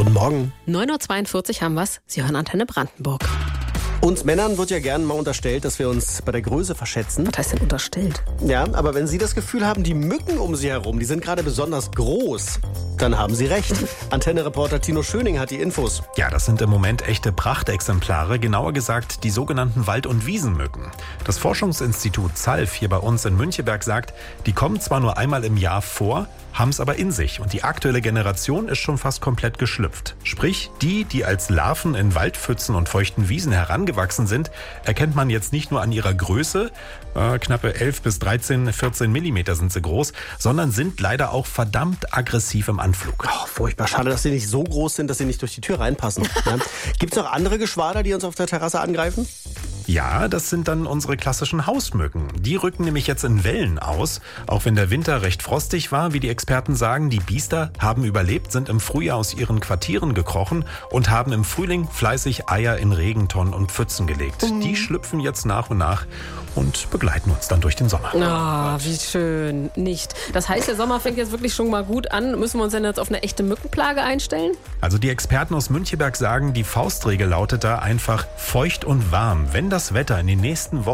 Guten Morgen. 9.42 Uhr haben wir's. Sie hören Antenne Brandenburg. Uns Männern wird ja gerne mal unterstellt, dass wir uns bei der Größe verschätzen. Was heißt denn unterstellt? Ja, aber wenn Sie das Gefühl haben, die Mücken um Sie herum, die sind gerade besonders groß, dann haben Sie recht. Antenne-Reporter Tino Schöning hat die Infos. Ja, das sind im Moment echte Prachtexemplare, genauer gesagt die sogenannten Wald- und Wiesenmücken. Das Forschungsinstitut ZALF hier bei uns in Müncheberg sagt, die kommen zwar nur einmal im Jahr vor, haben es aber in sich. Und die aktuelle Generation ist schon fast komplett geschlüpft. Sprich, die als Larven in Waldpfützen und feuchten Wiesen herangewachsen sind, erkennt man jetzt nicht nur an ihrer Größe, knappe 11 bis 13, 14 Millimeter sind sie groß, sondern sind leider auch verdammt aggressiv im Anflug. Oh, furchtbar. Schade, dass sie nicht so groß sind, dass sie nicht durch die Tür reinpassen. Ja. Gibt es noch andere Geschwader, die uns auf der Terrasse angreifen? Ja, das sind dann unsere klassischen Hausmücken. Die rücken nämlich jetzt in Wellen aus. Auch wenn der Winter recht frostig war, wie die Experten sagen, die Biester haben überlebt, sind im Frühjahr aus ihren Quartieren gekrochen und haben im Frühling fleißig Eier in Regentonnen und Pfützen gelegt. Die schlüpfen jetzt nach und nach und begleiten uns dann durch den Sommer. Ah, wie schön. Nicht. Das heißt, der Sommer fängt jetzt wirklich schon mal gut an. Müssen wir uns denn jetzt auf eine echte Mückenplage einstellen? Also die Experten aus Müncheberg sagen, die Faustregel lautet da einfach feucht und warm. Wenn das Wetter in den nächsten Wochen